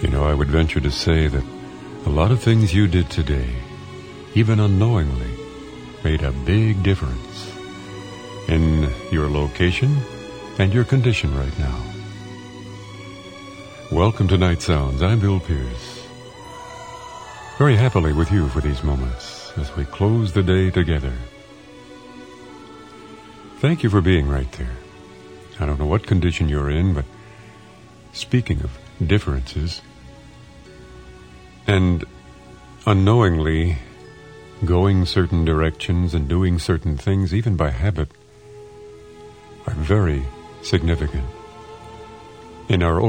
You know, I would venture to say that a lot of things you did today, even unknowingly, made a big difference in your location and your condition right now. Welcome to Night Sounds. I'm Bill Pierce. Very happily with you for these moments as we close the day together. Thank you for being right there. I don't know what condition you're in, but speaking of differences, and unknowingly going certain directions and doing certain things, even by habit, are very significant in our